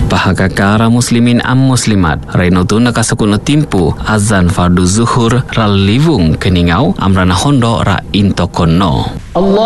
Bahaga kara muslimin am muslimat Rainotu nakasukun no timpu azan fardu zuhur ral livung keningau amrana hondo ra intokono.